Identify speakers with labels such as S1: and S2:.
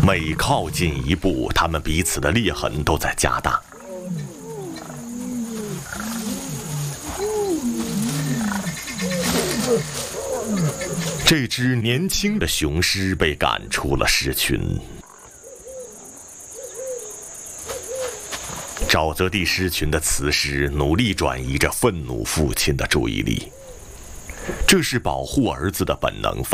S1: 每靠近一步，他们彼此的裂痕都在加大。这只年轻的雄狮被赶出了狮群。沼泽地狮群的雌狮努力转移着愤怒父亲的注意力，这是保护儿子的本能反